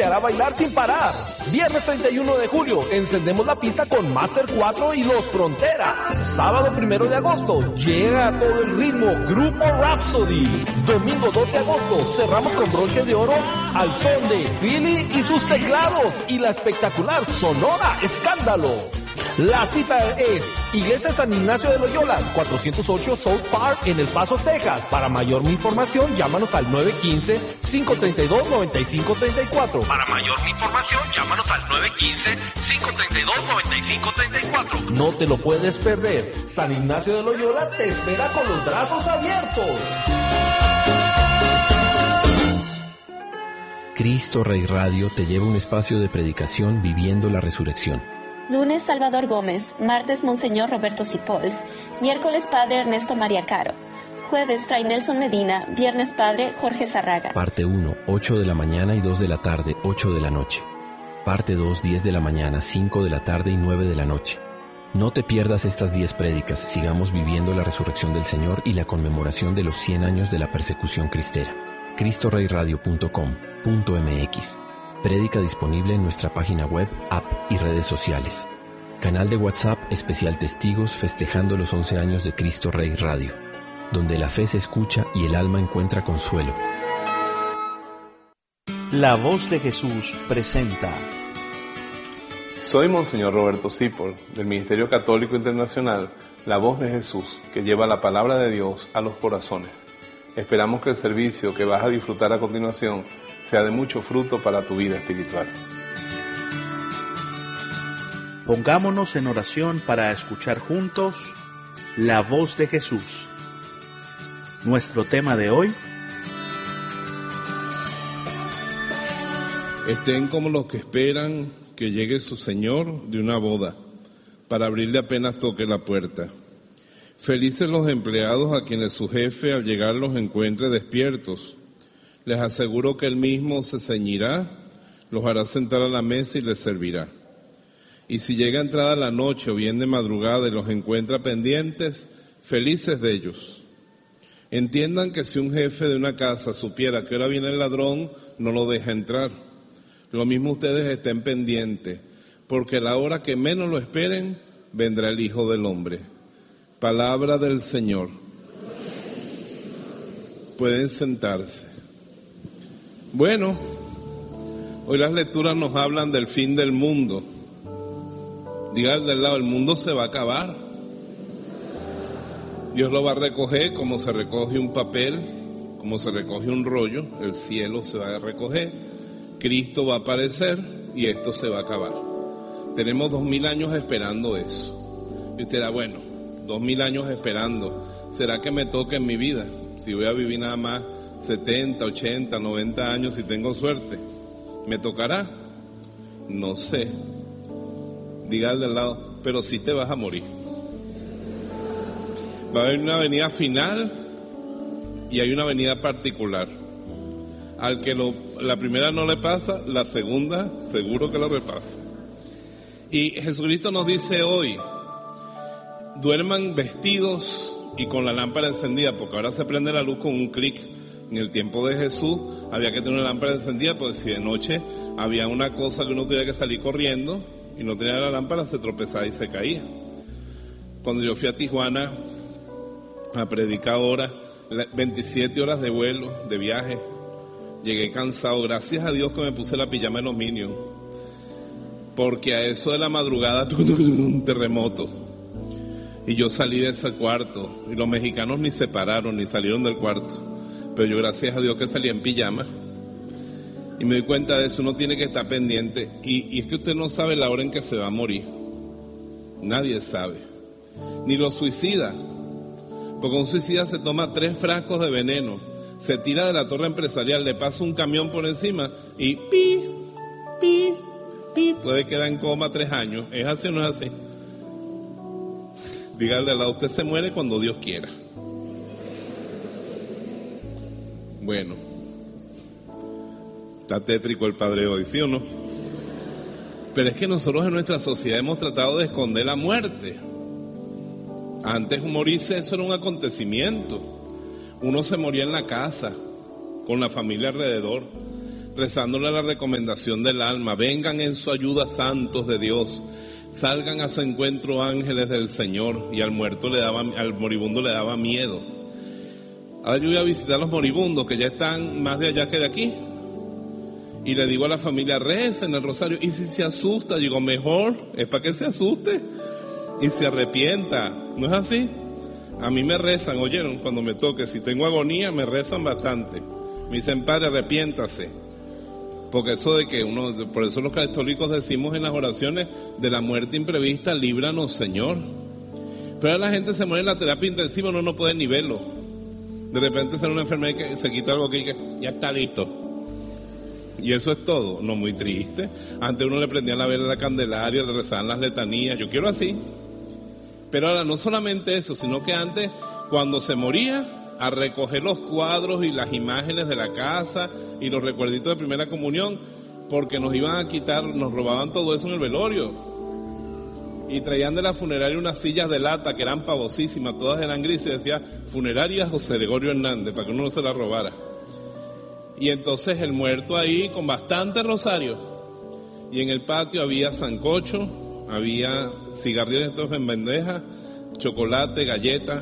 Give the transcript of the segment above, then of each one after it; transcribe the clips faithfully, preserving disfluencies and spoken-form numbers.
hará bailar sin parar. Viernes treinta y uno de julio, encendemos la pista con Master cuatro y Los Frontera. Sábado primero de agosto, llega a todo el ritmo Grupo Rhapsody. Domingo dos de agosto, cerramos con broche de oro al son de Philly y sus teclados y la espectacular Sonora Escándalo. La cita es Iglesia San Ignacio de Loyola, cuatrocientos ocho South Park en El Paso, Texas. Para mayor información, llámanos al nueve uno cinco, cinco tres dos, nueve cinco tres cuatro. Para mayor información, llámanos al nueve uno cinco, cinco tres dos, nueve cinco tres cuatro. No te lo puedes perder. San Ignacio de Loyola te espera con los brazos abiertos. Cristo Rey Radio te lleva un espacio de predicación viviendo la resurrección. Lunes, Salvador Gómez. Martes, Monseñor Roberto Cipols. Miércoles, Padre Ernesto María Caro. Jueves, Fray Nelson Medina. Viernes, Padre Jorge Zarraga. Parte uno, ocho de la mañana y dos de la tarde, ocho de la noche. Parte dos, diez de la mañana, cinco de la tarde y nueve de la noche. No te pierdas estas diez prédicas. Sigamos viviendo la resurrección del Señor y la conmemoración de los cien años de la persecución cristera. cristo rey radio punto com punto m x. Prédica disponible en nuestra página web, app y redes sociales. Canal de WhatsApp especial Testigos festejando los once años de Cristo Rey Radio, donde la fe se escucha y el alma encuentra consuelo. La Voz de Jesús presenta. Soy Monseñor Roberto Cipols, del Ministerio Católico Internacional, La Voz de Jesús, que lleva la palabra de Dios a los corazones. Esperamos que el servicio que vas a disfrutar a continuación sea de mucho fruto para tu vida espiritual. Pongámonos en oración para escuchar juntos la voz de Jesús. Nuestro tema de hoy: estén como los que esperan que llegue su Señor de una boda, para abrirle apenas toque la puerta. Felices los empleados a quienes su jefe al llegar los encuentre despiertos. Les aseguro que él mismo se ceñirá, los hará sentar a la mesa y les servirá. Y si llega entrada la noche o bien de madrugada y los encuentra pendientes, felices de ellos. Entiendan que si un jefe de una casa supiera que ahora viene el ladrón, no lo deja entrar. Lo mismo ustedes estén pendientes, porque a la hora que menos lo esperen, vendrá el Hijo del Hombre. Palabra del Señor. Pueden sentarse. Bueno, hoy las lecturas nos hablan del fin del mundo. Diga del lado, el mundo se va a acabar. Dios lo va a recoger como se recoge un papel, como se recoge un rollo. El cielo se va a recoger, Cristo va a aparecer y esto se va a acabar. Tenemos dos mil años esperando eso. Y usted dirá, bueno, dos mil años esperando, ¿será que me toca en mi vida? Si voy a vivir nada más setenta, ochenta, noventa años, si tengo suerte, ¿me tocará? No sé. Diga al del lado, pero sí te vas a morir. Va a haber una venida final y hay una venida particular. Al que lo, la primera no le pasa, la segunda seguro que lo repasa. Y Jesucristo nos dice hoy, duerman vestidos y con la lámpara encendida, porque ahora se prende la luz con un clic. En el tiempo de Jesús había que tener una lámpara encendida, porque si de noche había una cosa que uno tuviera que salir corriendo y no tenía la lámpara, se tropezaba y se caía. Cuando yo fui a Tijuana a predicar ahora, veintisiete horas de vuelo, de viaje, llegué cansado, gracias a Dios que me puse la pijama de los Minions, porque a eso de la madrugada tuve un terremoto. Y yo salí de ese cuarto, y los mexicanos ni se pararon, ni salieron del cuarto. Pero yo gracias a Dios que salí en pijama. Y me doy cuenta de eso, uno tiene que estar pendiente. Y, y es que usted no sabe la hora en que se va a morir. Nadie sabe. Ni los suicidas. Porque un suicida se toma tres frascos de veneno, se tira de la torre empresarial, le pasa un camión por encima y pi, pi, pi, puede quedar en coma tres años. ¿Es así o no es así? Dígale al lado, usted se muere cuando Dios quiera. Bueno, está tétrico el padre hoy, ¿sí o no? Pero es que nosotros en nuestra sociedad hemos tratado de esconder la muerte. Antes morirse, eso era un acontecimiento. Uno se moría en la casa, con la familia alrededor. rezándole la recomendación del alma. Vengan en su ayuda santos de Dios, salgan a su encuentro ángeles del Señor. Y al muerto le daba, al moribundo le daba miedo. Ahora yo voy a visitar a los moribundos que ya están más de allá que de aquí. Y le digo a la familia, recen el rosario. Y si se asusta, digo, mejor es para que se asuste y se arrepienta. ¿No es así? A mí me rezan, oyeron, cuando me toque, si tengo agonía, me rezan bastante. Me dicen, padre, arrepiéntase. Porque eso de que uno, por eso los católicos decimos en las oraciones, de la muerte imprevista, líbranos, Señor. Pero la gente se muere en la terapia intensiva, uno no puede ni verlo. De repente sale una enfermedad que se quita algo que ya está listo. Y eso es todo, no, muy triste. Antes uno le prendía la vela a la Candelaria, le rezaban las letanías, yo quiero así. Pero ahora no solamente eso, sino que antes, cuando se moría, a recoger los cuadros y las imágenes de la casa y los recuerditos de primera comunión, porque nos iban a quitar, nos robaban todo eso en el velorio. Y traían de la funeraria unas sillas de lata que eran pavosísimas, todas eran grises, y decía Funeraria José Gregorio Hernández, para que uno no se la robara. Y entonces el muerto ahí con bastante rosario. Y en el patio había sancocho, había cigarrillos en bandeja, chocolate, galletas.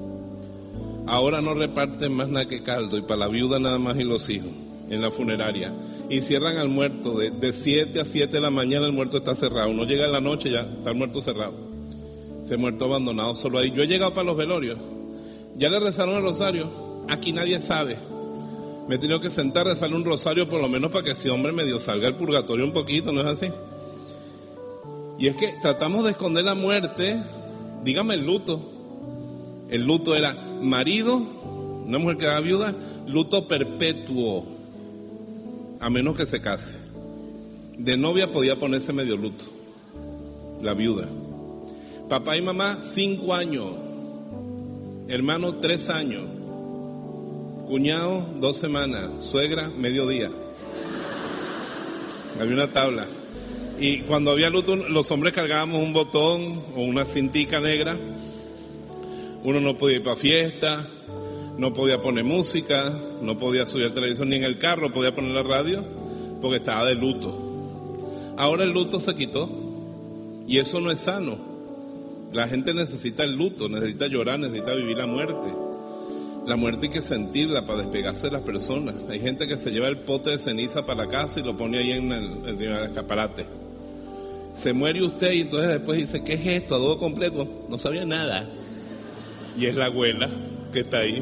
Ahora no reparten más nada que caldo y para la viuda nada más y los hijos en la funeraria. Y cierran al muerto de, de siete a siete de la mañana, el muerto está cerrado. Uno llega en la noche, ya está el muerto cerrado. Ese muerto abandonado solo ahí. Yo he llegado para los velorios, ya le rezaron el rosario, aquí nadie sabe. Me he tenido que sentar a rezarle un rosario por lo menos para que ese hombre medio salga del purgatorio un poquito, ¿no es así? Y es que tratamos de esconder la muerte. Dígame el luto. El luto era marido, una mujer que era viuda, luto perpetuo, a menos que se case. De novia podía ponerse medio luto, la viuda. Papá y mamá, cinco años. Hermano, tres años. Cuñado, dos semanas. Suegra, mediodía. Había una tabla. Y cuando había luto, los hombres cargábamos un botón o una cintica negra. Uno no podía ir para fiesta, no podía poner música, no podía subir al televisor, ni en el carro podía poner la radio, porque estaba de luto. Ahora el luto se quitó, y eso no es sano. La gente necesita el luto, necesita llorar, necesita vivir la muerte. La muerte hay que sentirla para despegarse de las personas. Hay gente que se lleva el pote de ceniza para la casa y lo pone ahí en el, en el escaparate. Se muere usted y entonces después dice, ¿qué es esto? ¿Adobo completo? No sabía nada. Y es la abuela que está ahí.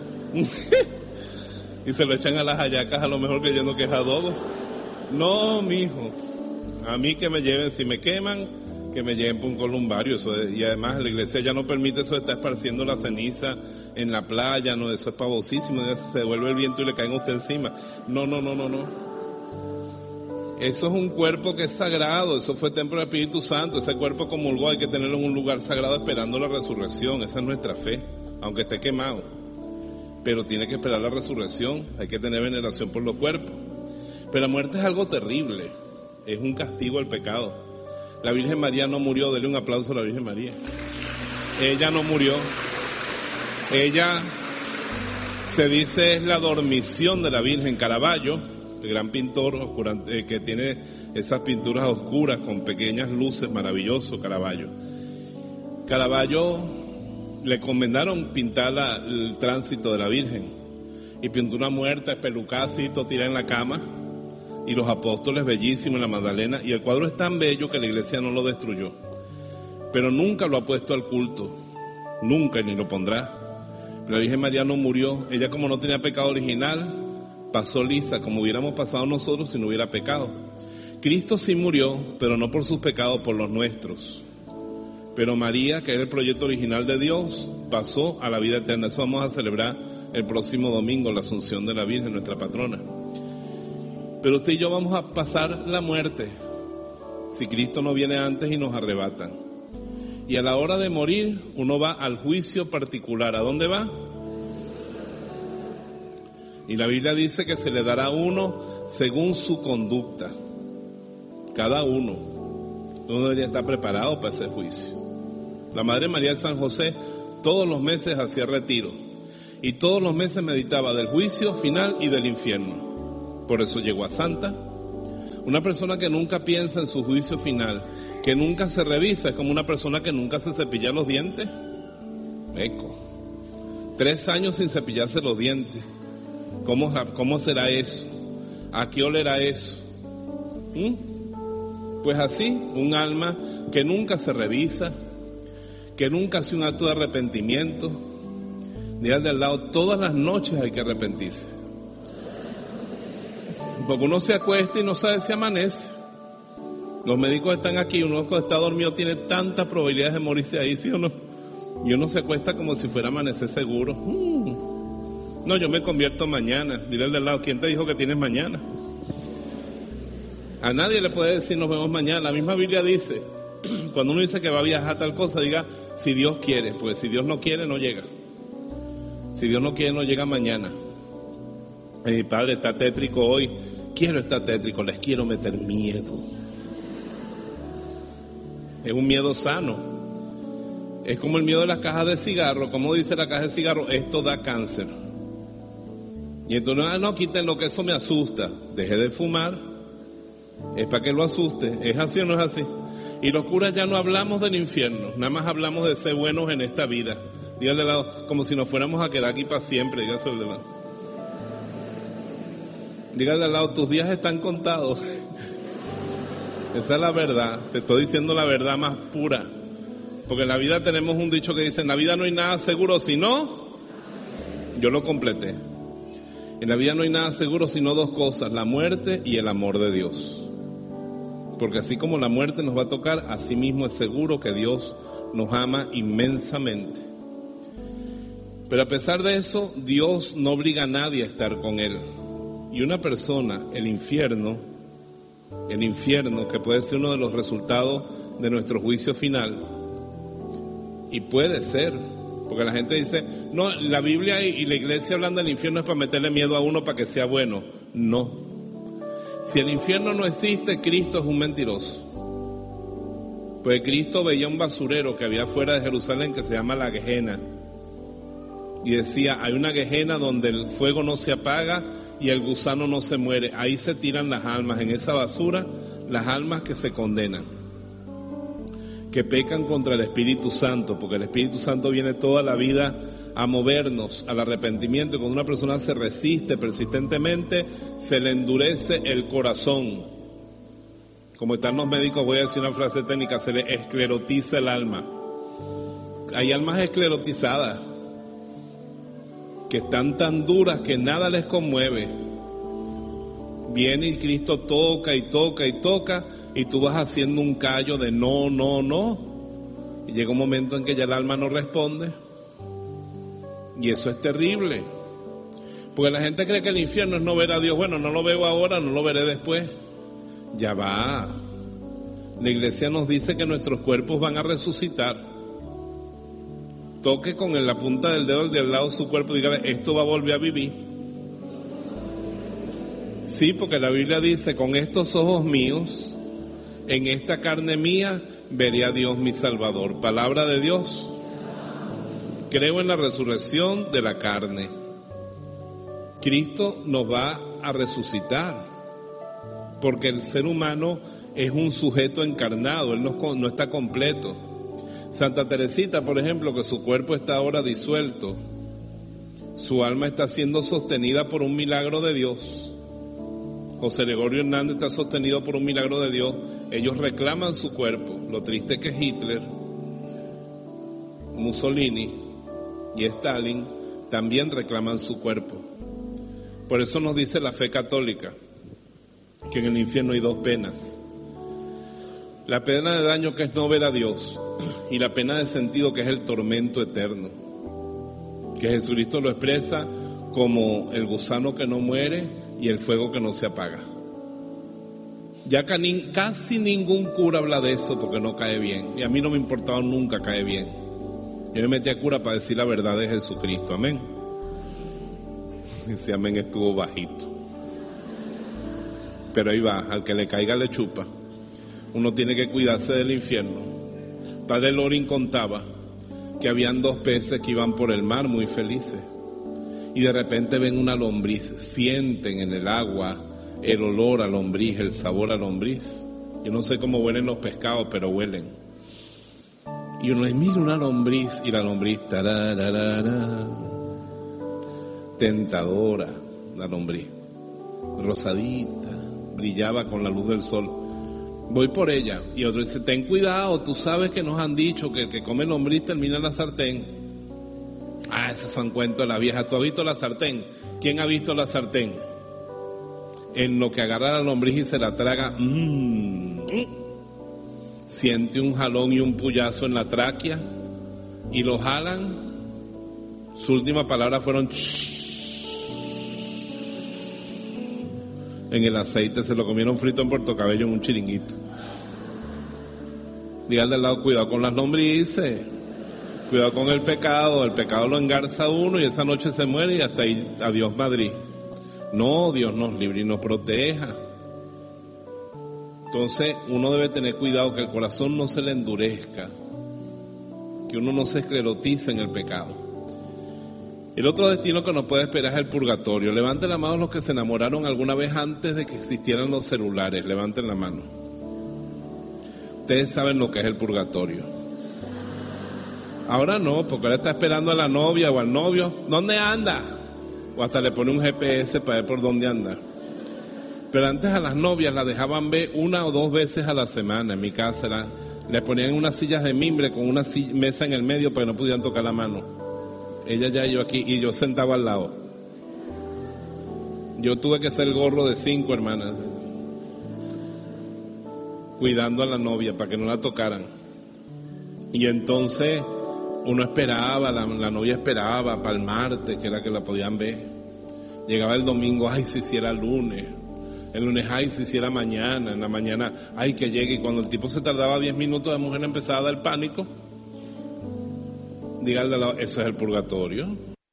Y se lo echan a las hallacas a lo mejor creyendo que es adobo. No, mijo. A mí que me lleven, si me queman, que me lleven por un columbario. Eso es, y además la iglesia ya no permite eso de estar esparciendo la ceniza en la playa. No, eso es pavosísimo. Se devuelve el viento y le caen a usted encima. No, no, no, no, no. Eso es un cuerpo que es sagrado, eso fue templo del Espíritu Santo, ese cuerpo comulgó, hay que tenerlo en un lugar sagrado esperando la resurrección, esa es nuestra fe, aunque esté quemado, pero tiene que esperar la resurrección, hay que tener veneración por los cuerpos. Pero la muerte es algo terrible, es un castigo al pecado. La Virgen María no murió, denle un aplauso a la Virgen María. Ella no murió, ella se dice es la dormición de la Virgen. Caravaggio, el gran pintor oscurante, que tiene esas pinturas oscuras con pequeñas luces, maravilloso Caravaggio. Caravaggio le encomendaron pintar la, el tránsito de la Virgen y pintó una muerta espelucada así, tirada en la cama, y los apóstoles bellísimos en la Magdalena, y el cuadro es tan bello que la iglesia no lo destruyó, pero nunca lo ha puesto al culto, nunca, ni lo pondrá. Pero la Virgen María no murió, ella como no tenía pecado original, pasó lisa, como hubiéramos pasado nosotros si no hubiera pecado. Cristo sí murió, pero no por sus pecados, por los nuestros. Pero María, que era el proyecto original de Dios, pasó a la vida eterna. Eso vamos a celebrar el próximo domingo, la Asunción de la Virgen, nuestra patrona. Pero usted y yo vamos a pasar la muerte, si Cristo no viene antes y nos arrebatan. Y a la hora de morir, uno va al juicio particular. ¿A dónde va? Y la Biblia dice que se le dará a uno según su conducta. Cada uno. Uno debería estar preparado para ese juicio. La Madre María de San José todos los meses hacía retiro. Y todos los meses meditaba del juicio final y del infierno. por eso llegó a santa. Una persona que nunca piensa en su juicio final, que nunca se revisa, es como una persona que nunca se cepilla los dientes. Eco. Tres años sin cepillarse los dientes. ¿Cómo, cómo será eso? ¿A qué olerá eso? ¿Mm? Pues así, un alma que nunca se revisa, que nunca hace un acto de arrepentimiento. Dígale de al lado, todas las noches hay que arrepentirse. Porque uno se acuesta y no sabe si amanece. Los médicos están aquí, uno cuando está dormido tiene tantas probabilidades de morirse ahí, ¿sí o no? Y uno se acuesta como si fuera a amanecer seguro. Hmm. No, yo me convierto mañana. Dile al de al lado, ¿quién te dijo que tienes mañana? A nadie le puede decir nos vemos mañana. La misma Biblia dice, cuando uno dice que va a viajar a tal cosa, diga si Dios quiere, pues si Dios no quiere no llega. Si Dios no quiere no llega mañana. Mi padre está tétrico hoy. Quiero estar tétrico, les quiero meter miedo. Es un miedo sano. Es como el miedo de las cajas de cigarro. Como dice la caja de cigarro, esto da cáncer. Y entonces, ah, no, quítenlo que eso me asusta. Deje de fumar. Es para que lo asuste. ¿Es así o no es así? Y los curas ya no hablamos del infierno, nada más hablamos de ser buenos en esta vida. Dígale al lado, como si nos fuéramos a quedar aquí para siempre. Dígale al lado. Dígale al lado, tus días están contados. Esa es la verdad. Te estoy diciendo la verdad más pura. Porque en la vida tenemos un dicho que dice, en la vida no hay nada seguro, sino... Yo lo completé. En la vida no hay nada seguro sino dos cosas, la muerte y el amor de Dios. Porque así como la muerte nos va a tocar, así mismo es seguro que Dios nos ama inmensamente. Pero a pesar de eso, Dios no obliga a nadie a estar con Él. Y una persona, el infierno, el infierno que puede ser uno de los resultados de nuestro juicio final, y puede ser, porque la gente dice, no, la Biblia y la iglesia hablan del infierno es para meterle miedo a uno para que sea bueno. No. Si el infierno no existe, Cristo es un mentiroso. Pues Cristo veía un basurero que había fuera de Jerusalén que se llama la Gehenna. Y decía, hay una Gehenna donde el fuego no se apaga y el gusano no se muere. Ahí se tiran las almas, en esa basura, las almas que se condenan, que pecan contra el Espíritu Santo, porque el Espíritu Santo viene toda la vida a movernos al arrepentimiento, y cuando una persona se resiste persistentemente, se le endurece el corazón. Como están los médicos, voy a decir una frase técnica, se le esclerotiza el alma. Hay almas esclerotizadas que están tan duras que nada les conmueve. Viene y Cristo toca y toca y toca, y tú vas haciendo un callo de no, no, no, y llega un momento en que ya el alma no responde, y eso es terrible, porque la gente cree que el infierno es no ver a Dios. Bueno, no lo veo ahora, no lo veré después. Ya va. La iglesia nos dice que nuestros cuerpos van a resucitar. Toque con la punta del dedo al de al lado su cuerpo y dígale, esto va a volver a vivir. Sí, porque la Biblia dice, con estos ojos míos, en esta carne mía, veré a Dios mi Salvador. Palabra de Dios. Creo en la resurrección de la carne. Cristo nos va a resucitar, porque el ser humano es un sujeto encarnado, él no, no está completo. Santa Teresita, por ejemplo, que su cuerpo está ahora disuelto, su alma está siendo sostenida por un milagro de Dios. José Gregorio Hernández está sostenido por un milagro de Dios. Ellos reclaman su cuerpo. Lo triste es que Hitler, Mussolini y Stalin también reclaman su cuerpo. Por eso nos dice la fe católica que en el infierno hay dos penas: la pena de daño, que es no ver a Dios, y la pena de sentido, que es el tormento eterno, que Jesucristo lo expresa como el gusano que no muere y el fuego que no se apaga. Ya casi ningún cura habla de eso porque no cae bien, y a mí no me ha importado nunca caer bien. Yo me metí a cura para decir la verdad de Jesucristo, amén. Ese amén estuvo bajito, pero ahí va, al que le caiga le chupa. Uno tiene que cuidarse del infierno. Padre Lorin contaba que habían dos peces que iban por el mar muy felices, y de repente ven una lombriz, sienten en el agua el olor a lombriz, el sabor a lombriz. Yo no sé cómo huelen los pescados, pero huelen. Y uno le mira una lombriz y la lombriz, tarararara, tentadora, la lombriz, rosadita, brillaba con la luz del sol. Voy por ella. Y otro dice, ten cuidado, tú sabes que nos han dicho que el que come lombriz termina en la sartén. Ah, esos son cuentos de la vieja. ¿Tú has visto la sartén? ¿Quién ha visto la sartén? En lo que agarra la lombriz y se la traga, mmm, siente un jalón y un puyazo en la tráquea y lo jalan. Su última palabra fueron en el aceite. Se lo comieron frito en Puerto Cabello en un chiringuito. Dígale al lado, cuidado con las lombrices, cuidado con el pecado. El pecado lo engarza a uno y esa noche se muere y hasta ahí, adiós Madrid. No, Dios nos libre y nos proteja. Entonces uno debe tener cuidado que el corazón no se le endurezca, que uno no se esclerotice en el pecado. El otro destino que nos puede esperar es el purgatorio. Levanten la mano los que se enamoraron alguna vez antes de que existieran los celulares. Levanten la mano. Ustedes saben lo que es el purgatorio. Ahora no, porque ahora está esperando a la novia o al novio. ¿Dónde anda? O hasta le pone un G P S para ver por dónde anda. Pero antes a las novias las dejaban ver una o dos veces a la semana. En mi casa era, le ponían unas sillas de mimbre con una silla, mesa en el medio para que no pudieran tocar la mano. Ella ya y yo aquí, y yo sentaba al lado. Yo tuve que ser el gorro de cinco hermanas, cuidando a la novia para que no la tocaran. Y entonces uno esperaba, la, la novia esperaba para el martes, que era que la podían ver. Llegaba el domingo, ay, si hiciera lunes. El lunes, ay, si hiciera mañana. En la mañana, ay, que llegue. Y cuando el tipo se tardaba diez minutos, la mujer empezaba a dar pánico. Dígale, eso es el purgatorio.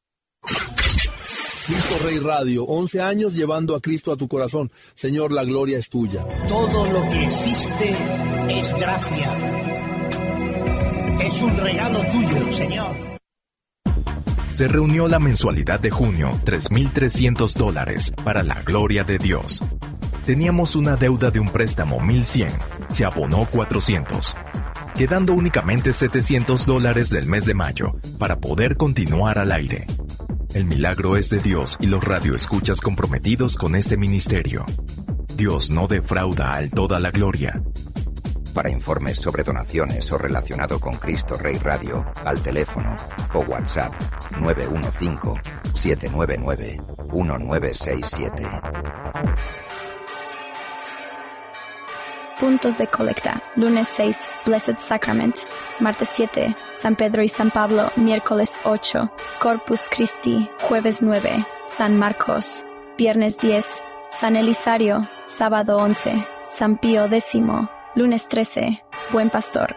Cristo Rey Radio, once años llevando a Cristo a tu corazón. Señor, la gloria es tuya. Todo lo que existe es gracia. Es un regalo tuyo, Señor. Se reunió la mensualidad de junio, tres mil trescientos dólares, para la gloria de Dios. Teníamos una deuda de un préstamo mil cien, se abonó cuatrocientos, quedando únicamente setecientos dólares del mes de mayo para poder continuar al aire. El milagro es de Dios y los radioescuchas comprometidos con este ministerio. Dios no defrauda al toda la gloria. Para informes sobre donaciones o relacionado con Cristo Rey Radio, al teléfono o WhatsApp nueve uno cinco, siete nueve nueve, uno nueve seis siete. Puntos de colecta. Lunes seis, Blessed Sacrament. Martes siete, San Pedro y San Pablo. Miércoles ocho, Corpus Christi. Jueves nueve, San Marcos. Viernes diez, San Elisario. Sábado once, San Pío X. Lunes trece, Buen Pastor.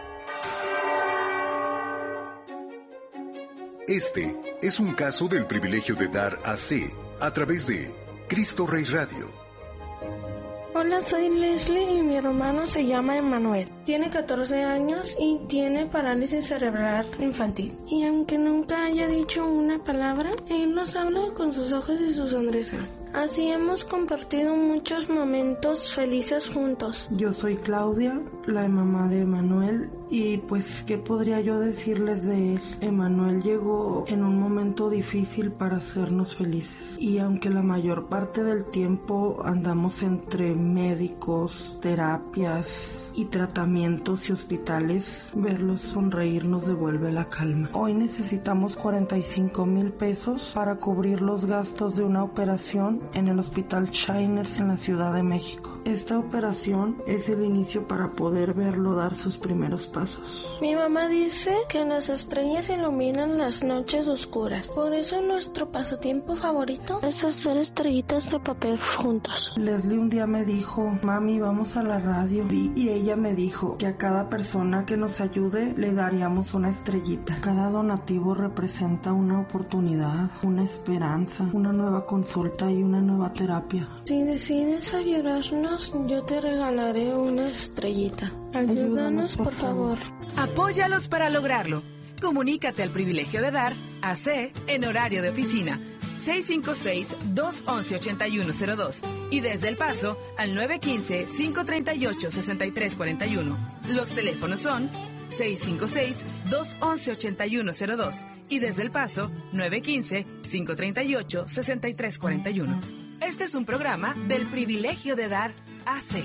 Este es un caso del privilegio de dar A C a través de Cristo Rey Radio. Hola, soy Leslie y mi hermano se llama Emanuel. Tiene catorce años y tiene parálisis cerebral infantil. Y aunque nunca haya dicho una palabra, él nos habla con sus ojos y su sonrisa. Así hemos compartido muchos momentos felices juntos. Yo soy Claudia, la mamá de Emanuel, y pues, ¿qué podría yo decirles de él? Emanuel llegó en un momento difícil para hacernos felices. Y aunque la mayor parte del tiempo andamos entre médicos, terapias y tratamientos y hospitales, verlos sonreír nos devuelve la calma. Hoy necesitamos cuarenta y cinco mil pesos para cubrir los gastos de una operación en el Hospital Shiners en la Ciudad de México. Esta operación es el inicio para poder verlo dar sus primeros pasos. Mi mamá dice que las estrellas iluminan las noches oscuras. Por eso nuestro pasatiempo favorito es hacer estrellitas de papel juntos. Leslie un día me dijo, mami, vamos a la radio. Y, y ella me dijo que a cada persona que nos ayude le daríamos una estrellita. Cada donativo representa una oportunidad, una esperanza, una nueva consulta y una nueva terapia. Si decides ayudarnos, yo te regalaré una estrellita. Ayúdanos, por favor. Apóyalos para lograrlo. Comunícate al privilegio de dar A C en horario de oficina. seis cinco seis, dos once, ochenta y uno cero dos y desde El Paso al nueve uno cinco, cinco tres ocho, seis tres cuatro uno. Los teléfonos son seis cinco seis, dos once, ochenta y uno cero dos y desde El Paso nueve uno cinco, cinco tres ocho, seis tres cuatro uno. Este es un programa del privilegio de dar A C.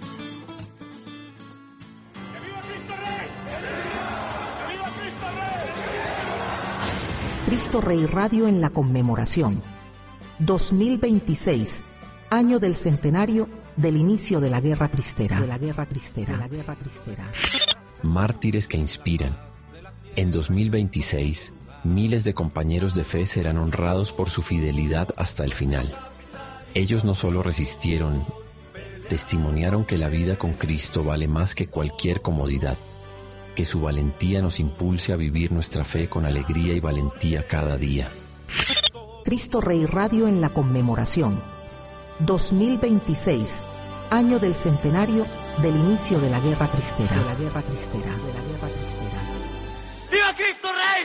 Cristo Rey Radio en la conmemoración. dos mil veintiséis, año del centenario del inicio de la Guerra Cristera. De la Guerra Cristera. De la Guerra Cristera. Mártires que inspiran. En dos mil veintiséis, miles de compañeros de fe serán honrados por su fidelidad hasta el final. Ellos no solo resistieron, testimoniaron que la vida con Cristo vale más que cualquier comodidad. Que su valentía nos impulse a vivir nuestra fe con alegría y valentía cada día. Cristo Rey Radio en la conmemoración. dos mil veintiséis, año del centenario del inicio de la Guerra Cristera. De la Guerra Cristera. De la Guerra Cristera. ¡Viva Cristo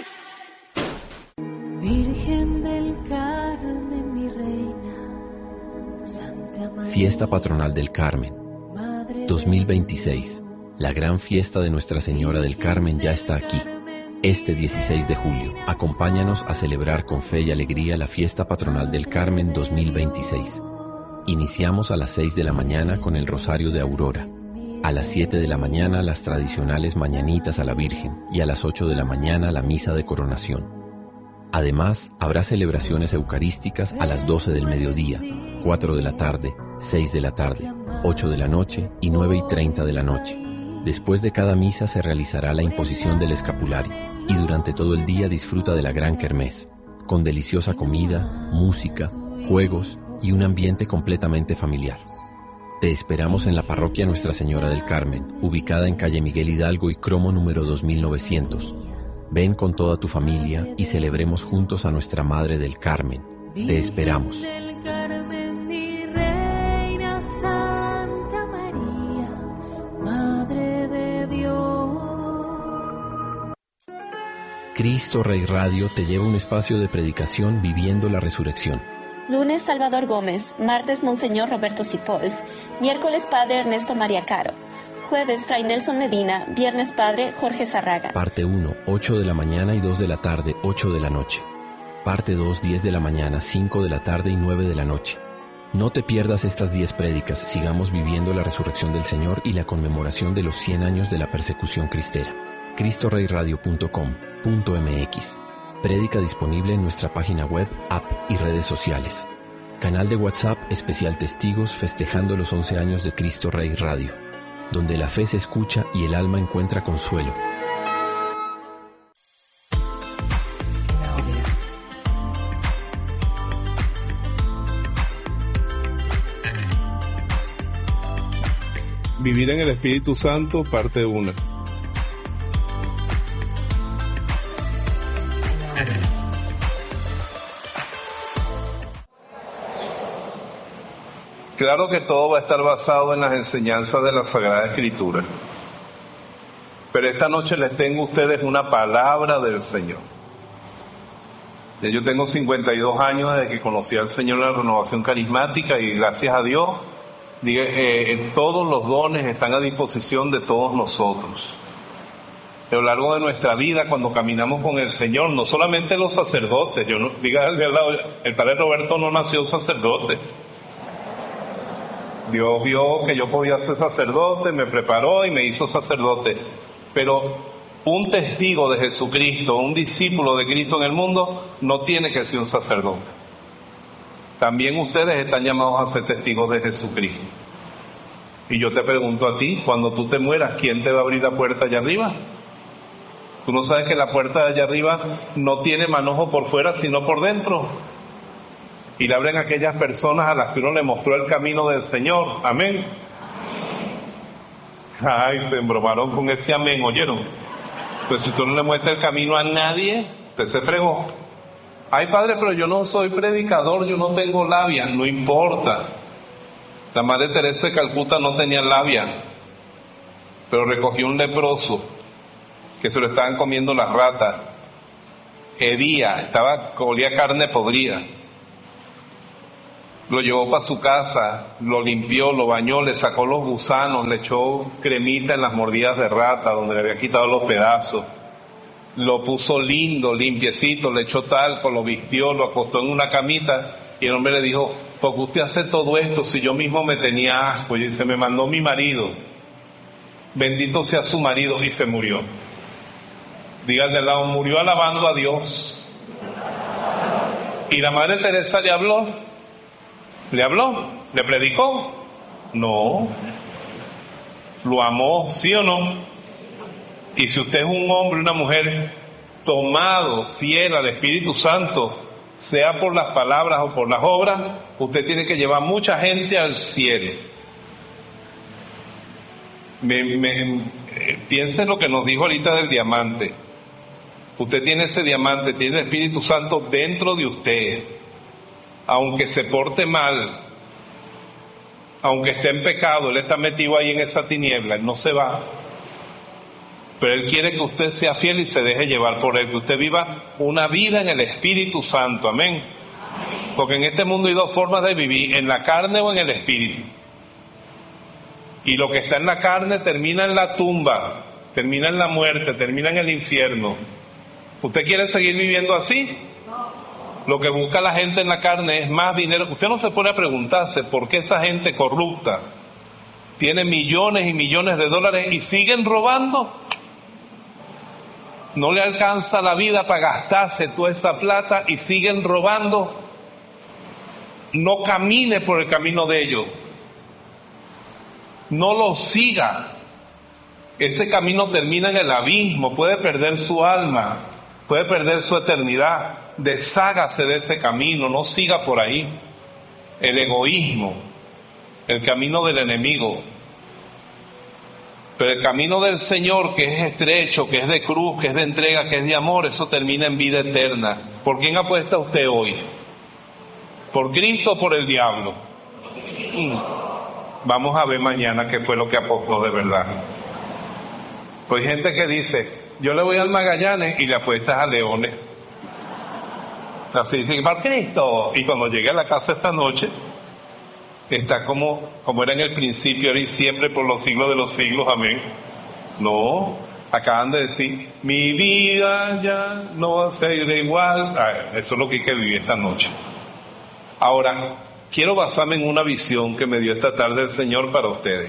Rey! Virgen del Carmen, mi reina, Santa María. Fiesta Patronal del Carmen. dos mil veintiséis. La gran fiesta de Nuestra Señora del Carmen ya está aquí. Este dieciséis de julio, acompáñanos a celebrar con fe y alegría la Fiesta Patronal del Carmen dos mil veintiséis. Iniciamos a las seis de la mañana con el Rosario de Aurora. A las siete de la mañana las tradicionales mañanitas a la Virgen y a las ocho de la mañana la misa de coronación. Además, habrá celebraciones eucarísticas a las doce del mediodía, cuatro de la tarde, seis de la tarde, ocho de la noche y nueve y treinta de la noche. Después de cada misa se realizará la imposición del escapulario y durante todo el día disfruta de la gran kermés, con deliciosa comida, música, juegos y un ambiente completamente familiar. Te esperamos en la parroquia Nuestra Señora del Carmen, ubicada en calle Miguel Hidalgo y cromo número dos mil novecientos. Ven con toda tu familia y celebremos juntos a Nuestra Madre del Carmen. Te esperamos. Del Carmen, mi reina, Santa María, Madre de Dios. Cristo Rey Radio te lleva a un espacio de predicación viviendo la resurrección. Lunes, Salvador Gómez. Martes, Monseñor Roberto Sipols. Miércoles, Padre Ernesto María Caro. Jueves, Fray Nelson Medina. Viernes, Padre Jorge Zarraga. Parte uno, ocho de la mañana y dos de la tarde, ocho de la noche. Parte dos, diez de la mañana, cinco de la tarde y nueve de la noche. No te pierdas estas diez prédicas. Sigamos viviendo la resurrección del Señor y la conmemoración de los cien años de la persecución cristera. cristo rey radio punto com punto m x. Prédica disponible en nuestra página web, app y redes sociales. Canal de WhatsApp especial Testigos festejando los once años de Cristo Rey Radio, donde la fe se escucha y el alma encuentra consuelo. Vivir en el Espíritu Santo, parte uno. Claro que todo va a estar basado en las enseñanzas de la Sagrada Escritura. Pero esta noche les tengo a ustedes una palabra del Señor. Ya yo tengo cincuenta y dos años desde que conocí al Señor en la renovación carismática y gracias a Dios, diga, eh, todos los dones están a disposición de todos nosotros. A lo largo de nuestra vida, cuando caminamos con el Señor, no solamente los sacerdotes, yo no, diga al lado, el padre Roberto no nació sacerdote. Dios vio que yo podía ser sacerdote, me preparó y me hizo sacerdote. Pero un testigo de Jesucristo, un discípulo de Cristo en el mundo, no tiene que ser un sacerdote. También ustedes están llamados a ser testigos de Jesucristo. Y yo te pregunto a ti, cuando tú te mueras, ¿quién te va a abrir la puerta allá arriba? Tú no sabes que la puerta de allá arriba no tiene manojo por fuera, sino por dentro. Y le abren a aquellas personas a las que uno le mostró el camino del Señor. Amén. Ay, se embromaron con ese amén, ¿oyeron? Pues si tú no le muestras el camino a nadie, te se fregó. Ay, padre, pero yo no soy predicador, yo no tengo labia. No importa. La Madre Teresa de Calcuta no tenía labia, pero recogió un leproso que se lo estaban comiendo las ratas. Hedía, estaba, olía carne podrida. Lo llevó para su casa, lo limpió, lo bañó, le sacó los gusanos, le echó cremita en las mordidas de rata donde le había quitado los pedazos. Lo puso lindo, limpiecito, le echó talco, lo vistió, lo acostó en una camita y el hombre le dijo, ¿por qué usted hace todo esto si yo mismo me tenía asco? Y se me mandó mi marido, bendito sea su marido, y se murió. Díganle al lado, murió alabando a Dios. Y la Madre Teresa le habló, le habló, le predicó, no, lo amó, ¿sí o no? Y si usted es un hombre, una mujer tomado, fiel al Espíritu Santo, sea por las palabras o por las obras, usted tiene que llevar mucha gente al cielo. Me, me, piense en lo que nos dijo ahorita del diamante. Usted tiene ese diamante, tiene el Espíritu Santo dentro de usted. Aunque se porte mal, aunque esté en pecado, Él está metido ahí en esa tiniebla, Él no se va. Pero Él quiere que usted sea fiel y se deje llevar por Él, que usted viva una vida en el Espíritu Santo, amén. Porque en este mundo hay dos formas de vivir, en la carne o en el Espíritu. Y lo que está en la carne termina en la tumba, termina en la muerte, termina en el infierno. ¿Usted quiere seguir viviendo así? Lo que busca la gente en la carne es más dinero. Usted no se pone a preguntarse por qué esa gente corrupta tiene millones y millones de dólares y siguen robando. No le alcanza la vida para gastarse toda esa plata y siguen robando. No camine por el camino de ellos. No lo siga. Ese camino termina en el abismo. Puede perder su alma, puede perder su eternidad. Deshágase de ese camino, no siga por ahí. El egoísmo, el camino del enemigo. Pero el camino del Señor, que es estrecho, que es de cruz, que es de entrega, que es de amor, eso termina en vida eterna. ¿Por quién apuesta usted hoy? ¿Por Cristo o por el diablo? Vamos a ver mañana qué fue lo que apostó de verdad. Pues hay gente que dice, yo le voy al Magallanes y le apuestas a Leones. Así dice, para Cristo. Y cuando llegue a la casa esta noche, está como, como era en el principio, ahora y siempre, por los siglos de los siglos, amén. No, acaban de decir, mi vida ya no va a ser igual. Ay, eso es lo que hay que vivir esta noche. Ahora, quiero basarme en una visión que me dio esta tarde el Señor para ustedes.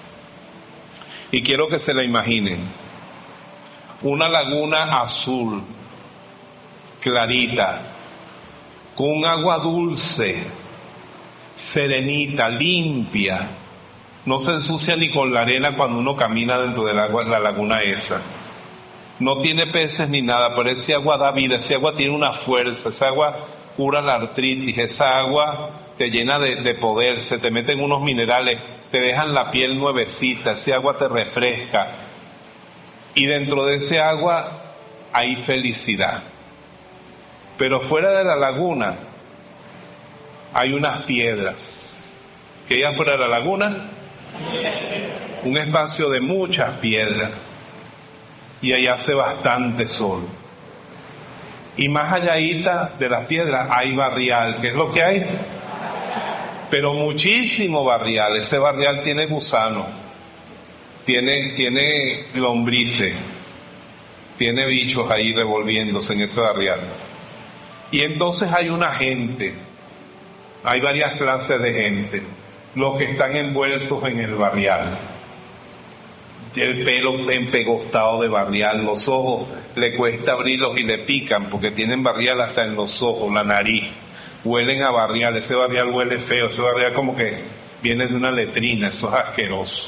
Y quiero que se la imaginen. Una laguna azul, clarita, con un agua dulce, serenita, limpia. No se ensucia ni con la arena cuando uno camina dentro del agua, la laguna esa. No tiene peces ni nada, pero ese agua da vida, ese agua tiene una fuerza, esa agua cura la artritis, esa agua te llena de, de poder, se te meten unos minerales, te dejan la piel nuevecita, ese agua te refresca. Y dentro de ese agua hay felicidad. Pero fuera de la laguna hay unas piedras. ¿Qué hay afuera de la laguna? Un espacio de muchas piedras. Y ahí hace bastante sol. Y más allá de las piedras hay barrial. ¿Qué es lo que hay? Pero muchísimo barrial. Ese barrial tiene gusano, tiene, tiene lombrices, tiene bichos ahí revolviéndose en ese barrial. Y entonces hay una gente, hay varias clases de gente, los que están envueltos en el barrial, el pelo empegostado de barrial, los ojos le cuesta abrirlos y le pican porque tienen barrial hasta en los ojos, la nariz, huelen a barrial, ese barrial huele feo, ese barrial como que viene de una letrina, eso es asqueroso.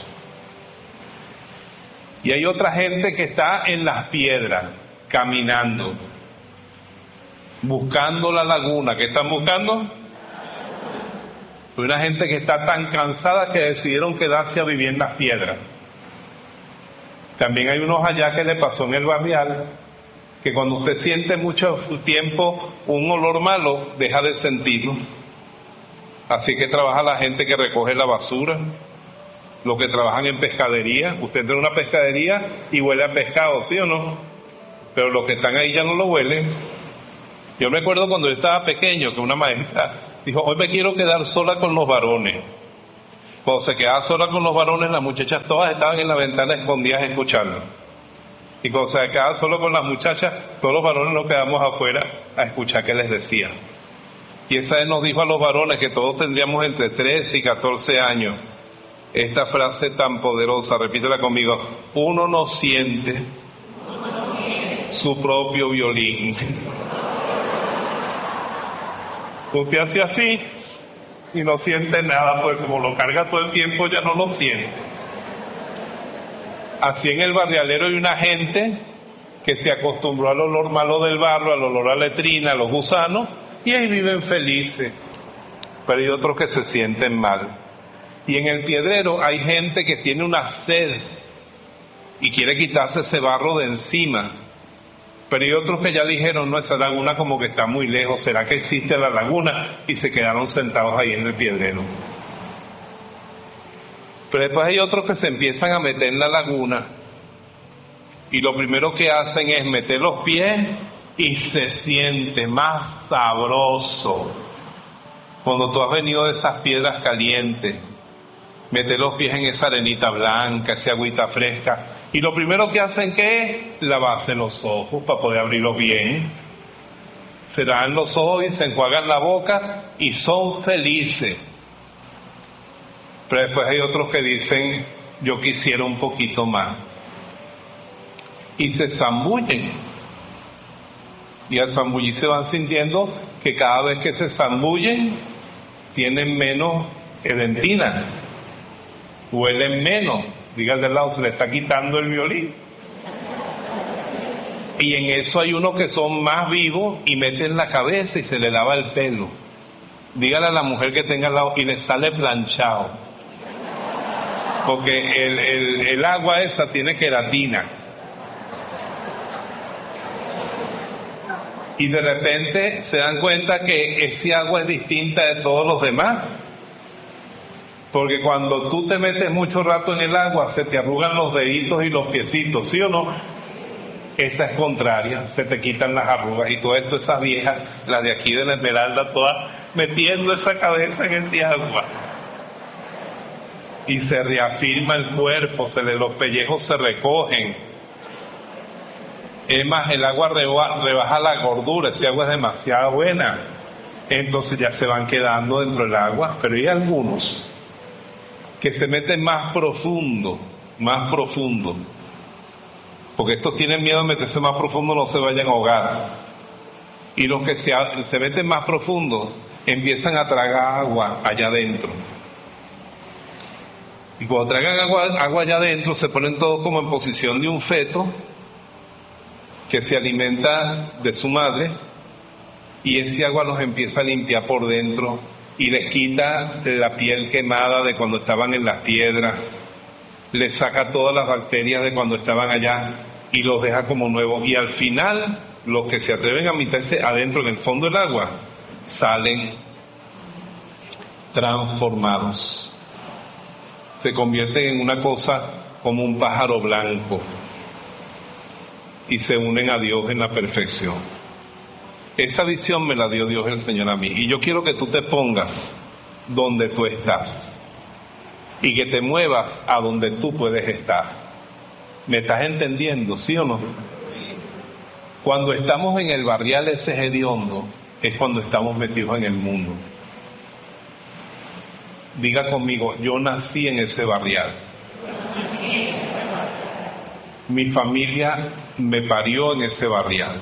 Y hay otra gente que está en las piedras, caminando, buscando la laguna. ¿Qué están buscando? Una gente que está tan cansada que decidieron quedarse a vivir en las piedras. También hay unos allá que le pasó en el barrial, que cuando usted siente mucho tiempo un olor malo, deja de sentirlo. Así que trabaja la gente que recoge la basura, los que trabajan en pescadería. Usted entra en una pescadería y huele a pescado, ¿sí o no? Pero los que están ahí ya no lo huelen. Yo me acuerdo cuando yo estaba pequeño que una maestra Dijo, hoy me quiero quedar sola con los varones. Cuando se quedaba sola con los varones, las muchachas todas estaban en la ventana escondidas escuchando. Y cuando se quedaba solo con las muchachas, todos los varones nos quedamos afuera a escuchar qué les decía. Y esa vez nos dijo a los varones que todos tendríamos entre trece y catorce años. Esta frase tan poderosa, repítela conmigo. Uno no siente su propio violín. Usted hace así y no siente nada, pues como lo carga todo el tiempo ya no lo siente. Así en el barrialero hay una gente que se acostumbró al olor malo del barro, al olor a letrina, a los gusanos, y ahí viven felices. Pero hay otros que se sienten mal. Y en el piedrero hay gente que tiene una sed y quiere quitarse ese barro de encima. Pero hay otros que ya dijeron, no, esa laguna como que está muy lejos, ¿será que existe la laguna? Y se quedaron sentados ahí en el piedrero. Pero después hay otros que se empiezan a meter en la laguna y lo primero que hacen es meter los pies y se siente más sabroso. Cuando tú has venido de esas piedras calientes, meter los pies en esa arenita blanca, esa agüita fresca, y lo primero que hacen que es lavarse los ojos para poder abrirlos bien. Se lavan los ojos y se enjuagan la boca y son felices. Pero después hay otros que dicen, yo quisiera un poquito más. Y se zambullen. Y al zambullirse van sintiendo que cada vez que se zambullen, tienen menos edentina. Huelen menos. Diga al del lado, se le está quitando el violín. Y en eso hay unos que son más vivos y meten la cabeza y se le lava el pelo. Dígale a la mujer que tenga al lado y le sale planchado. Porque el, el, el agua esa tiene queratina. Y de repente se dan cuenta que ese agua es distinta de todos los demás. Porque cuando tú te metes mucho rato en el agua, se te arrugan los deditos y los piecitos, ¿sí o no? Esa es contraria, se te quitan las arrugas y todo esto, esas viejas, las de aquí de la Esmeralda, todas metiendo esa cabeza en ese agua. Y se reafirma el cuerpo, se le, los pellejos se recogen. Es más, el agua reba, rebaja la gordura, ese agua es demasiado buena. Entonces ya se van quedando dentro del agua, pero hay algunos que se meten más profundo, más profundo. Porque estos tienen miedo de meterse más profundo, no se vayan a ahogar. Y los que se, se meten más profundo, empiezan a tragar agua allá adentro. Y cuando tragan agua, agua allá adentro, se ponen todos como en posición de un feto que se alimenta de su madre, y ese agua los empieza a limpiar por dentro y les quita la piel quemada de cuando estaban en las piedras, les saca todas las bacterias de cuando estaban allá y los deja como nuevos. Y al final, los que se atreven a meterse adentro en el fondo del agua, salen transformados. Se convierten en una cosa como un pájaro blanco y se unen a Dios en la perfección. Esa visión me la dio Dios el Señor a mí, y yo quiero que tú te pongas donde tú estás y que te muevas a donde tú puedes estar. ¿Me estás entendiendo, sí o no? Cuando estamos en el barrial ese hediondo es cuando estamos metidos en el mundo. Diga conmigo, yo nací en ese barrial. Mi familia me parió en ese barrial.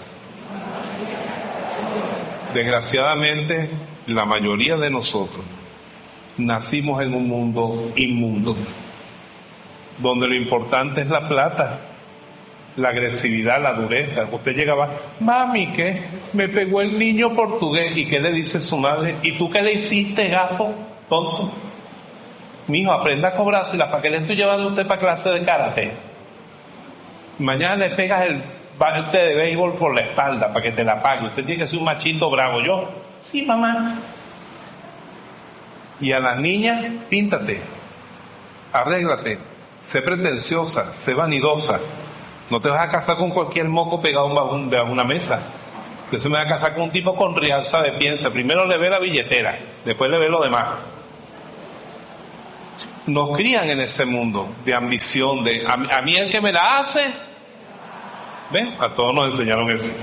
Desgraciadamente, la mayoría de nosotros nacimos en un mundo inmundo, donde lo importante es la plata, la agresividad, la dureza. Usted llegaba, mami, ¿qué? Me pegó el niño portugués. ¿Y qué le dice su madre? ¿Y tú qué le hiciste, gafo, tonto? Mijo, aprenda a cobrársela. ¿Para qué le estoy llevando a usted para clase de karate? Mañana le pegas el bate de béisbol por la espalda para que te la pague. Usted tiene que ser un machito bravo. Yo, sí, mamá. Y a las niñas, píntate, arréglate, sé pretenciosa, sé vanidosa. No te vas a casar con cualquier moco pegado a una mesa. Usted se me va a casar con un tipo con real, ¿sabe? Piensa, primero le ve la billetera, después le ve lo demás. Nos crían en ese mundo de ambición, de a, a mí el que me la hace. ¿Ven? A todos nos enseñaron eso.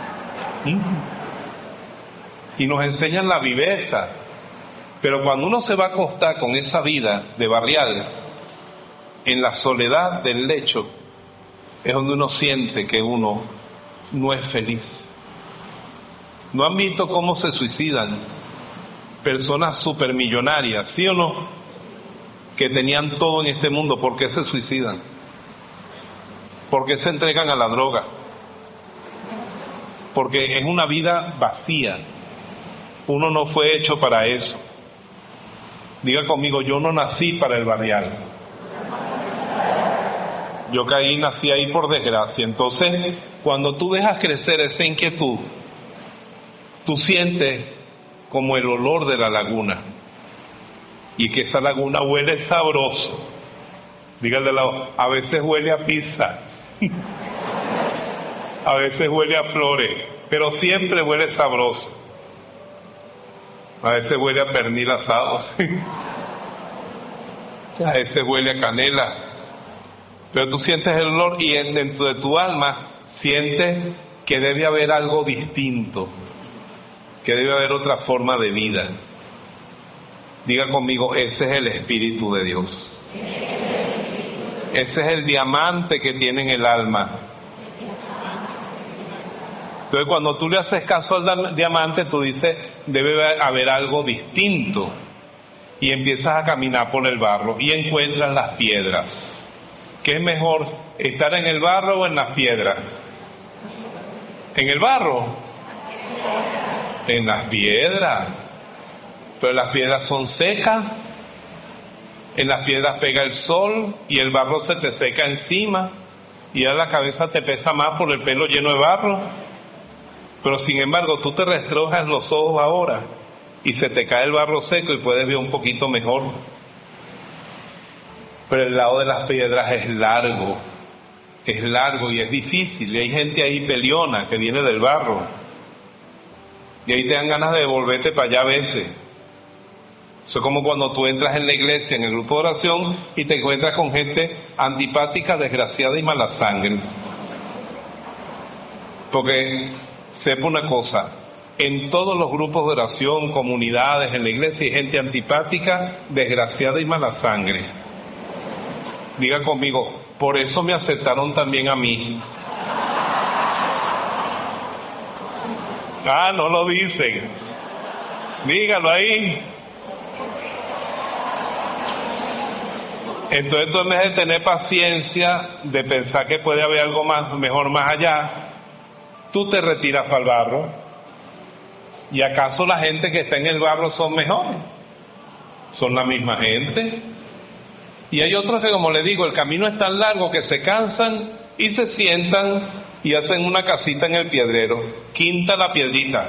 Y nos enseñan la viveza. Pero cuando uno se va a acostar con esa vida de barrial, en la soledad del lecho, es donde uno siente que uno no es feliz. ¿No han visto cómo se suicidan personas supermillonarias, sí o no? Que tenían todo en este mundo. ¿Por qué se suicidan? ¿Por qué se entregan a la droga? Porque es una vida vacía. Uno no fue hecho para eso. Diga conmigo, yo no nací para el barrial. Yo caí, nací ahí por desgracia. Entonces, cuando tú dejas crecer esa inquietud, tú sientes como el olor de la laguna. Y que esa laguna huele sabroso. Dígale al lado, a veces huele a pizza. A veces huele a flores. Pero siempre huele sabroso. A veces huele a pernil asado. A veces huele a canela. Pero tú sientes el olor y dentro de tu alma sientes que debe haber algo distinto, que debe haber otra forma de vida. Diga conmigo, ese es el Espíritu de Dios. Ese es el diamante que tiene en el alma. Entonces cuando tú le haces caso al diamante, tú dices, debe haber algo distinto. Y empiezas a caminar por el barro y encuentras las piedras. ¿Qué es mejor, estar en el barro o en las piedras? ¿En el barro? En las piedras. Pero las piedras son secas. En las piedras pega el sol y el barro se te seca encima. Y a la cabeza te pesa más por el pelo lleno de barro. Pero sin embargo, tú te restrojas los ojos ahora y se te cae el barro seco y puedes ver un poquito mejor. Pero el lado de las piedras es largo, es largo y es difícil. Y hay gente ahí peleona que viene del barro. Y ahí te dan ganas de devolverte para allá a veces. Eso es como cuando tú entras en la iglesia, en el grupo de oración, y te encuentras con gente antipática, desgraciada y mala sangre. Porque sepa una cosa, en todos los grupos de oración, comunidades, en la iglesia hay gente antipática, desgraciada y mala sangre. Diga conmigo, por eso me aceptaron también a mí. Ah, no lo dicen. Dígalo ahí. Entonces tú en vez de tener paciencia, de pensar que puede haber algo más, mejor más allá, tú te retiras para el barro. ¿Y acaso la gente que está en el barro son mejores? Son la misma gente. Y hay otros que, como le digo, el camino es tan largo que se cansan y se sientan y hacen una casita en el piedrero, quinta la piedrita.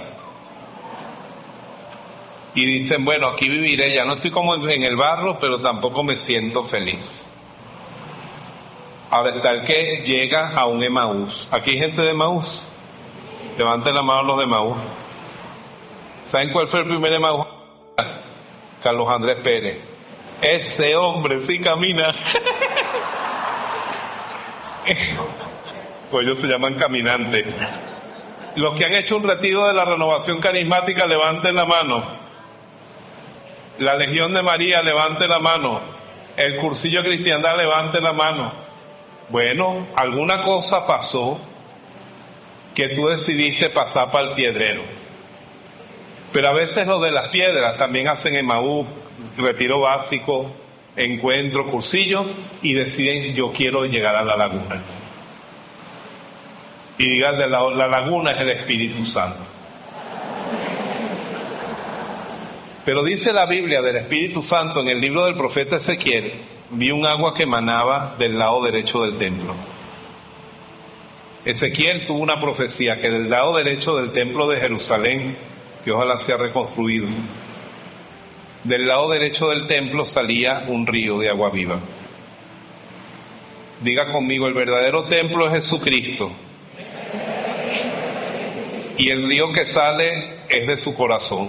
Y dicen, bueno, aquí viviré, ya no estoy como en el barro, pero tampoco me siento feliz. Ahora está el que llega a un Emaús. ¿Aquí hay gente de Emaús? Levanten la mano los de Emaús. ¿Saben cuál fue el primer Emaús? Carlos Andrés Pérez. Ese hombre sí camina. Pues ellos se llaman caminantes. Los que han hecho un retiro de la renovación carismática, levanten la mano. La Legión de María, levante la mano. El cursillo de cristiandad, levante la mano. Bueno, alguna cosa pasó que tú decidiste pasar para el piedrero. Pero a veces lo de las piedras también hacen Emaús, retiro básico, encuentro, cursillo, y deciden, yo quiero llegar a la laguna. Y digan, la, la laguna es el Espíritu Santo. Pero dice la Biblia del Espíritu Santo en el libro del profeta Ezequiel, vi un agua que emanaba del lado derecho del templo. Ezequiel tuvo una profecía que del lado derecho del templo de Jerusalén, que ojalá sea reconstruido, del lado derecho del templo salía un río de agua viva. Diga conmigo, el verdadero templo es Jesucristo. y el río que sale es de su corazón,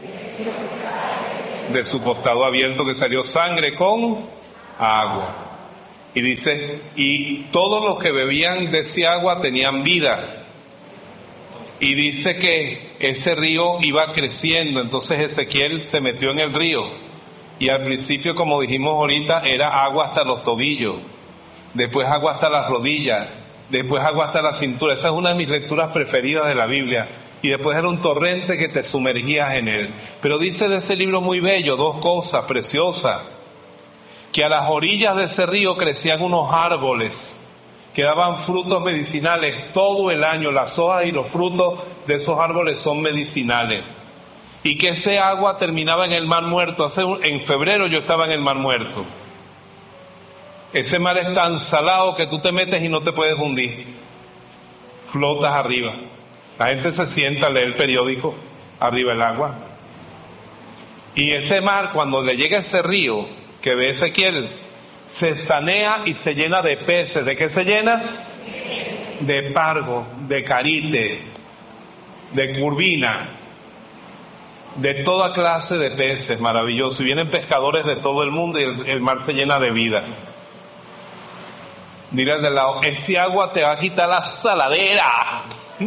de su costado abierto que salió sangre con agua. Y dice, y todos los que bebían de ese agua tenían vida. Y dice que ese río iba creciendo, entonces Ezequiel se metió en el río. Y al principio, como dijimos ahorita, era agua hasta los tobillos, después agua hasta las rodillas, después agua hasta la cintura. Esa es una de mis lecturas preferidas de la Biblia. Y después era un torrente que te sumergías en él. Pero dice de ese libro muy bello dos cosas preciosas: que a las orillas de ese río crecían unos árboles que daban frutos medicinales todo el año. Las hojas y los frutos de esos árboles son medicinales. Y que ese agua terminaba en el Mar Muerto. Hace un, en febrero yo estaba en el Mar Muerto. Ese mar es tan salado que tú te metes y no te puedes hundir. Flotas arriba. La gente se sienta a leer el periódico arriba del agua. Y ese mar, cuando le llega ese río que ve Ezequiel, se sanea y se llena de peces. ¿De qué se llena? De pargo, de carite, de curvina, de toda clase de peces. Maravilloso. Y vienen pescadores de todo el mundo y el, el mar se llena de vida. Dile al de lado, ese agua te va a quitar la saladera.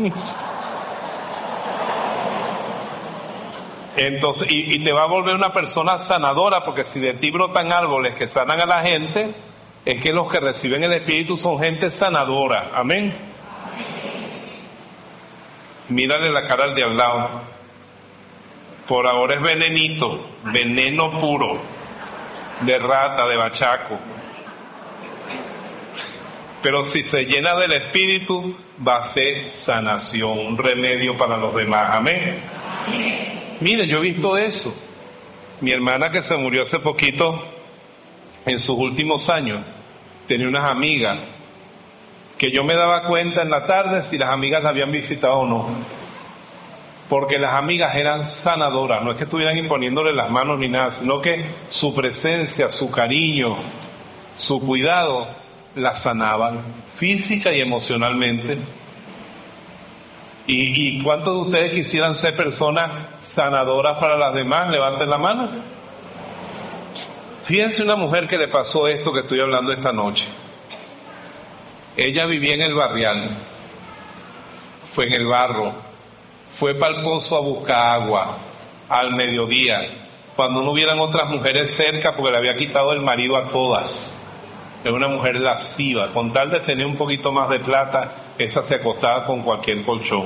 Entonces, y, y te va a volver una persona sanadora, porque si de ti brotan árboles que sanan a la gente, es que los que reciben el Espíritu son gente sanadora. Amén. Mírale la cara al de al lado. Por ahora es venenito, veneno puro, de rata, de bachaco. Pero si se llena del Espíritu, va a ser sanación, un remedio para los demás. Amén. Mire, yo he visto eso. Mi hermana, que se murió hace poquito, en sus últimos años, tenía unas amigas que yo me daba cuenta en la tarde si las amigas la habían visitado o no. Porque las amigas eran sanadoras, no es que estuvieran imponiéndole las manos ni nada, sino que su presencia, su cariño, su cuidado, la sanaban física y emocionalmente. ¿Y, y cuántos de ustedes quisieran ser personas sanadoras para las demás? Levanten la mano. Fíjense una mujer que le pasó esto que estoy hablando esta noche. Ella vivía en el barrial, fue en el barro, fue para el pozo a buscar agua al mediodía, cuando no hubieran otras mujeres cerca, porque le había quitado el marido a todas. Era una mujer lasciva, con tal de tener un poquito más de plata, esa se acostaba con cualquier colchón.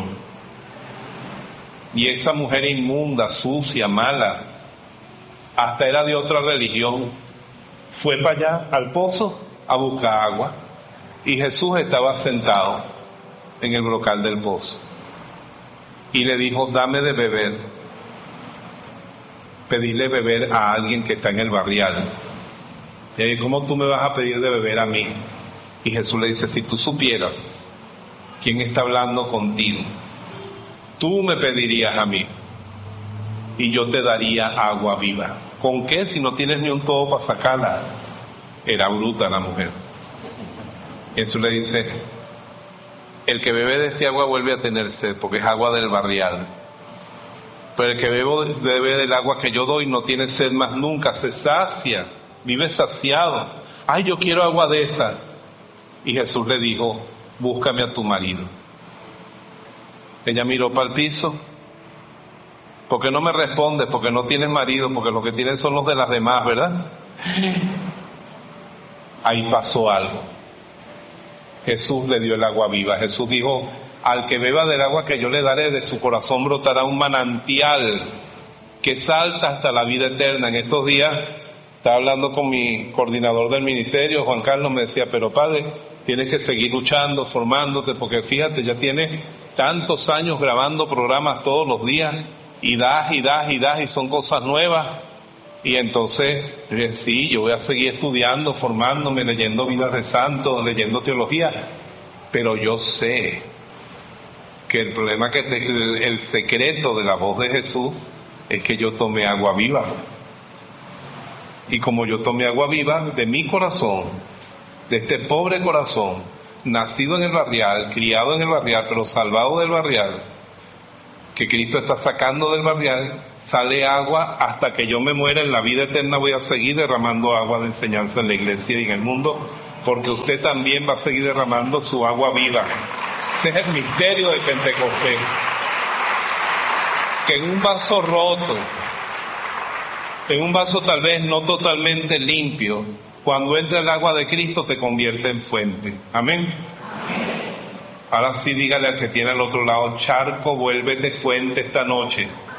Y esa mujer inmunda, sucia, mala, hasta era de otra religión, fue para allá al pozo a buscar agua, y Jesús estaba sentado en el brocal del pozo y le dijo, dame de beber. Pedirle beber a alguien que está en el barrial. Y ahí, ¿cómo tú me vas a pedir de beber a mí? Y Jesús le dice, si tú supieras quién está hablando contigo, tú me pedirías a mí y yo te daría agua viva. ¿Con qué? Si no tienes ni un todo para sacarla. Era bruta la mujer. Y Jesús le dice, el que bebe de este agua vuelve a tener sed, porque es agua del barrial. Pero el que bebe, bebe del agua que yo doy no tiene sed más nunca, se sacia, vive saciado. Ay, yo quiero agua de esa. Y Jesús le dijo, búscame a tu marido. Ella miró para el piso. ¿Por qué no me respondes? Porque no tienes marido, porque los que tienen son los de las demás, ¿verdad? Ahí pasó algo. Jesús le dio el agua viva. Jesús dijo, al que beba del agua que yo le daré, de su corazón brotará un manantial que salta hasta la vida eterna. En estos días estaba hablando con mi coordinador del ministerio, Juan Carlos, me decía, pero padre, tienes que seguir luchando, formándote, porque fíjate, ya tienes tantos años grabando programas todos los días, y das, y das, y das, y son cosas nuevas. Y entonces, sí, yo voy a seguir estudiando, formándome, leyendo vidas de santos, leyendo teología, pero yo sé que el problema, que te, el, el secreto de la voz de Jesús es que yo tomé agua viva. Y como yo tomé agua viva de mi corazón, de este pobre corazón, nacido en el barrial, criado en el barrial, pero salvado del barrial, que Cristo está sacando del barrial, sale agua, hasta que yo me muera en la vida eterna voy a seguir derramando agua de enseñanza en la iglesia y en el mundo, porque usted también va a seguir derramando su agua viva. Ese es el misterio de Pentecostés. Que en un vaso roto, en un vaso tal vez no totalmente limpio, cuando entra el agua de Cristo te convierte en fuente. Amén. Ahora sí dígale al que tiene al otro lado: charco, vuélvete fuente esta noche.